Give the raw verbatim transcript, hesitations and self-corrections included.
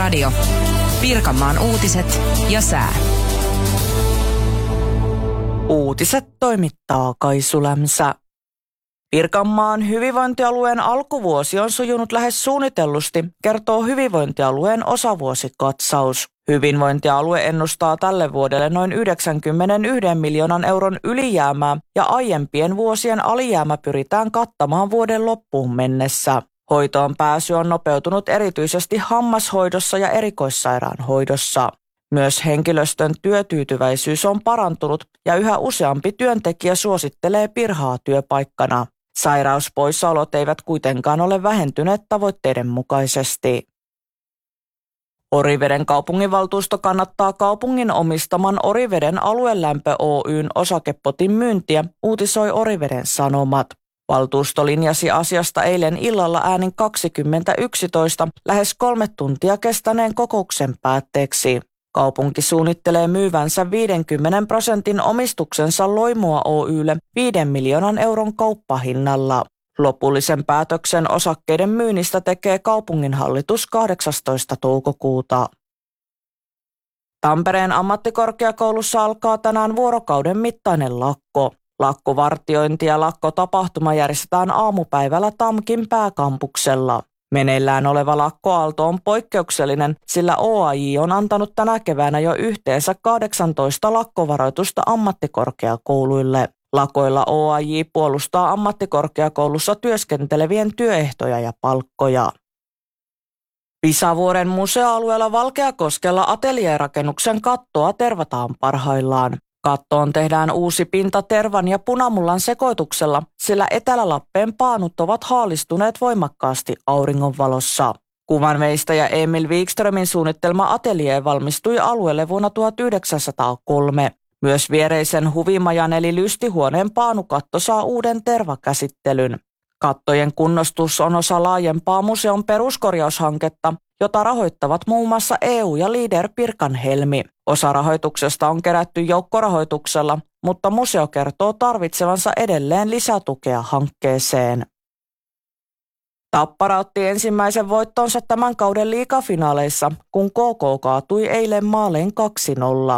Radio, Pirkanmaan uutiset ja sää. Uutiset toimittaa Kaisu Lämsä. Pirkanmaan hyvinvointialueen alkuvuosi on sujunut lähes suunnitellusti, kertoo hyvinvointialueen osavuosikatsaus. Hyvinvointialue ennustaa tälle vuodelle noin yhdeksänkymmentäyksi miljoonan euron ylijäämää ja aiempien vuosien alijäämä pyritään kattamaan vuoden loppuun mennessä. Hoitoon pääsy on nopeutunut erityisesti hammashoidossa ja erikoissairaanhoidossa. Myös henkilöstön työtyytyväisyys on parantunut ja yhä useampi työntekijä suosittelee Pirhaa työpaikkana. Sairauspoissaolot eivät kuitenkaan ole vähentyneet tavoitteiden mukaisesti. Oriveden kaupunginvaltuusto kannattaa kaupungin omistaman Oriveden aluelämpö Oy:n osakepotin myyntiä, uutisoi Oriveden Sanomat. Valtuusto linjasi asiasta eilen illalla äänin kaksikymmentä yksitoista lähes kolme tuntia kestäneen kokouksen päätteeksi. Kaupunki suunnittelee myyvänsä viidenkymmenen prosentin omistuksensa Loimua Oy:lle viiden miljoonan euron kauppahinnalla. Lopullisen päätöksen osakkeiden myynnistä tekee kaupunginhallitus kahdeksastoista toukokuuta. Tampereen ammattikorkeakoulussa alkaa tänään vuorokauden mittainen lakko. Lakkovartiointi ja lakkotapahtuma järjestetään aamupäivällä Tamkin pääkampuksella. Meneillään oleva lakkoaalto on poikkeuksellinen, sillä O A J on antanut tänä keväänä jo yhteensä kahdeksantoista lakkovaroitusta ammattikorkeakouluille. Lakoilla O A J puolustaa ammattikorkeakoulussa työskentelevien työehtoja ja palkkoja. Pisavuoren museoalueella Valkeakoskella ateljeerakennuksen kattoa tervataan parhaillaan. Kattoon tehdään uusi pinta tervan ja punamullan sekoituksella, sillä Etelä-Lappeen paanut ovat haalistuneet voimakkaasti auringonvalossa. Kuvanveistäjä Emil Wikströmin suunnittelema ateljee valmistui alueelle vuonna tuhatyhdeksänsataakolme. Myös viereisen huvimajan eli lystihuoneen paanukatto saa uuden tervakäsittelyn. Kattojen kunnostus on osa laajempaa museon peruskorjaushanketta, jota rahoittavat muun muassa E U ja Leader Pirkanhelmi. Osa rahoituksesta on kerätty joukkorahoituksella, mutta museo kertoo tarvitsevansa edelleen lisätukea hankkeeseen. Tappara otti ensimmäisen voittonsa tämän kauden liigafinaaleissa, kun K K kaatui eilen maalein kaksi nolla.